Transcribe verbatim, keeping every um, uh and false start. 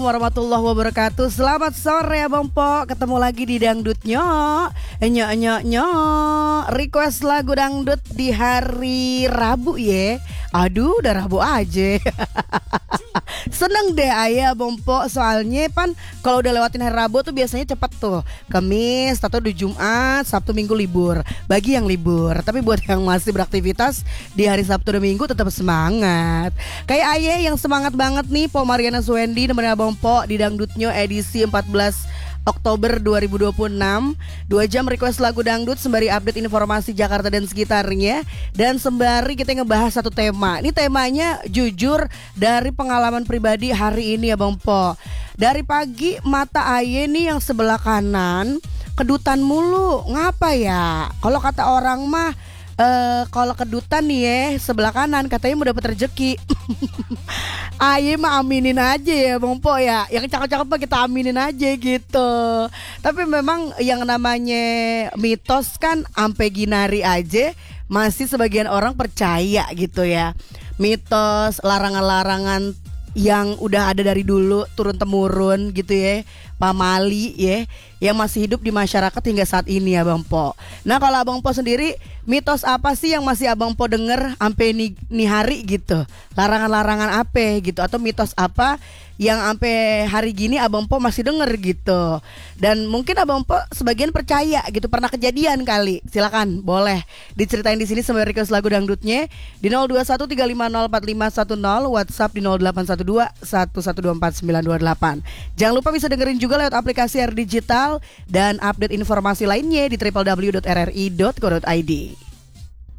Warahmatullahi wabarakatuh. Selamat sore Abang Po. Ketemu lagi di Dangdutnya. Nyok nyok nyok. Request lagu dangdut di hari Rabu ya. Aduh udah Rabu aja. Seneng deh ayah Abang Po. Soalnya pan kalau udah lewatin hari Rabu tuh biasanya cepet tuh. Kamis atau di Jumat, Sabtu Minggu libur. Bagi yang libur. Tapi buat yang masih beraktivitas di hari Sabtu dan Minggu tetap semangat. Kayak ayah yang semangat banget nih Po Mariana Suendi nemenin Abang Po di Dangdutnya edisi empat belas Oktober dua ribu dua puluh enam. Dua jam request lagu dangdut sembari update informasi Jakarta dan sekitarnya. Dan sembari kita ngebahas satu tema. Ini temanya jujur dari pengalaman pribadi hari ini Abang Po. Dari pagi mata aye nih yang sebelah kanan kedutan mulu. Ngapa ya? Kalau kata orang mah Uh, kalau kedutan nih ya sebelah kanan katanya mau dapat rezeki. Aye mah aminin aja ya Bang Po ya. Yang cakep-cakep mah kita aminin aja gitu. Tapi memang yang namanya mitos kan ampe ginari aja masih sebagian orang percaya gitu ya. Mitos, larangan-larangan yang udah ada dari dulu turun temurun gitu ya, pamali ya, yang masih hidup di masyarakat hingga saat ini ya Bang Po. Nah kalau Abang Po sendiri, mitos apa sih yang masih Abang Po denger sampai nih, nih hari gitu? Larangan-larangan apa gitu? Atau mitos apa yang sampai hari gini Abang Po masih denger gitu? Dan mungkin Abang Po sebagian percaya gitu, pernah kejadian kali. Silakan boleh diceritain di sini sembari request lagu dangdutnya di nol dua satu tiga lima nol empat lima satu nol, WhatsApp di nol delapan satu dua satu satu dua empat sembilan dua delapan. Jangan lupa bisa dengerin juga lewat aplikasi R Digital dan update informasi lainnya di w w w dot r r i dot co dot i d.